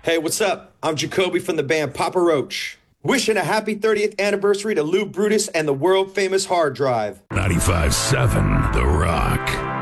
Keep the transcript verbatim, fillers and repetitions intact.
Hey, what's up? I'm Jacoby from the band Papa Roach. Wishing a happy thirtieth anniversary to Lou Brutus and the world famous Hard Drive. ninety-five seven The Rock.